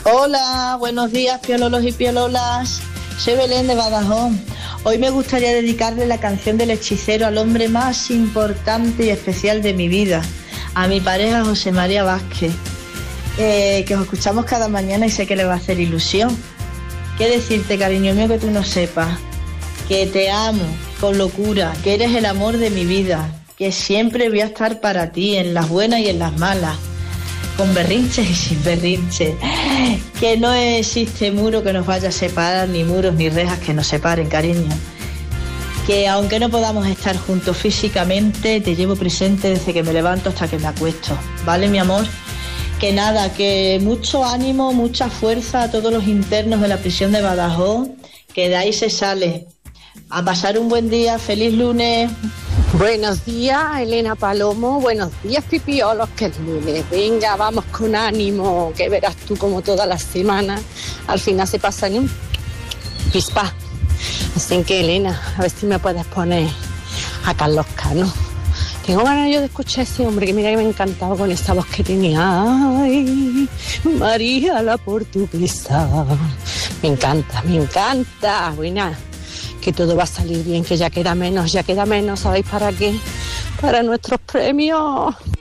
Hola, buenos días, piololos y piololas. Soy Belén de Badajoz. Hoy me gustaría dedicarle la canción del hechicero al hombre más importante y especial de mi vida, a mi pareja José María Vázquez, que os escuchamos cada mañana y sé que le va a hacer ilusión. ¿Qué decirte, cariño mío, que tú no sepas? Que te amo con locura, que eres el amor de mi vida, que siempre voy a estar para ti, en las buenas y en las malas, con berrinches y sin berrinches, que no existe muro que nos vaya a separar, ni muros ni rejas que nos separen, cariño, que aunque no podamos estar juntos físicamente, te llevo presente desde que me levanto hasta que me acuesto, ¿vale, mi amor? Que nada, que mucho ánimo, mucha fuerza a todos los internos de la prisión de Badajoz, que de ahí se sale. A pasar un buen día, feliz lunes. Buenos días, Elena Palomo. Buenos días, pipiolos, que es lunes. Venga, vamos con ánimo, que verás tú como todas las semanas al final se pasa en un pispa. Así que, Elena, a ver si me puedes poner a Carlos Cano. Tengo ganas yo de escuchar a ese hombre, que mira que me ha encantado con esa voz que tenía. Ay, María la portuguesa. Me encanta. Buena. Que todo va a salir bien, que ya queda menos, ¿sabéis para qué? Para nuestros premios.